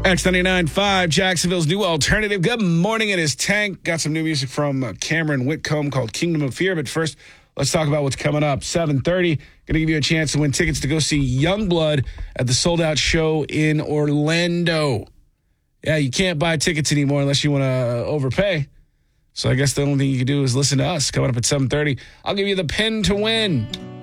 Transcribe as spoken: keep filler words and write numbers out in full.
X ninety-nine point five, Jacksonville's new alternative. Good morning, it is Tank. Got some new music from uh, Cameron Whitcomb called Kingdom of Fear. But first, let's talk about what's coming up. seven thirty, going to give you a chance to win tickets to go see Youngblood at the sold-out show in Orlando. Yeah, you can't buy tickets anymore unless you want to overpay. So I guess the only thing you can do is listen to us. Coming up at seven thirty, I'll give you the pin to win.